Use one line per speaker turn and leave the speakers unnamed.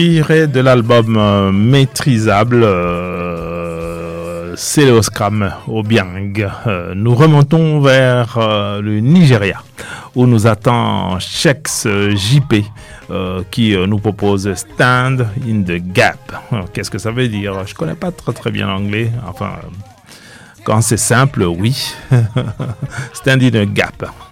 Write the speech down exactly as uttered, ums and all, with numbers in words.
Tiré de l'album euh, Maîtrisable, euh, c'est le Oscram Obiang. Euh, nous remontons vers euh, le Nigeria, où nous attend Shex J P, euh, qui euh, nous propose Stand in the Gap. Alors, qu'est-ce que ça veut dire? Je connais pas très très bien l'anglais. Enfin, quand c'est simple, oui. Stand in the Gap.